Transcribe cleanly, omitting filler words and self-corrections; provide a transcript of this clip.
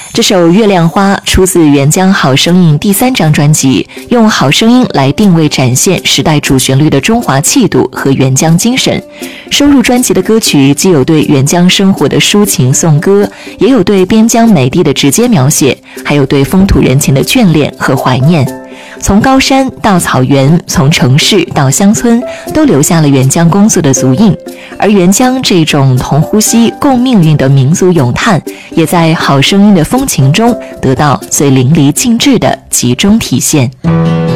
这首《月亮花》出自原江好声音第3张专辑，用好声音来定位展现时代主旋律的中华气度和原江精神。收入专辑的歌曲既有对原江生活的抒情颂歌，也有对边疆美地的直接描写，还有对风土人情的眷恋和怀念。从高山到草原，从城市到乡村，都留下了原江工作的足印。而原江这种同呼吸共命运的民族咏叹，也在好声音的风情中得到最淋漓尽致的集中体现。